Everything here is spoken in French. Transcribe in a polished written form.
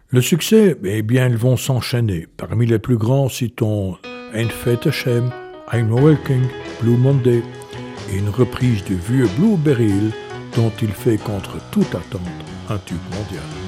Le succès, eh bien, ils vont s'enchaîner. Parmi les plus grands, citons Ein Fete Shem, I'm Walking, Blue Monday, et une reprise du vieux Blueberry Hill dont il fait contre toute attente un tube mondial.